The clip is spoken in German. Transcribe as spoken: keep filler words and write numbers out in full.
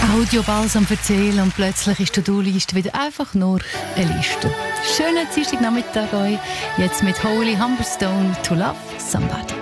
Audiobalsam erzählen und plötzlich ist die To-Do-Liste wieder einfach nur eine Liste. Schönen Dienstagnachmittag euch. Jetzt mit Holy Humberstone, To Love Somebody.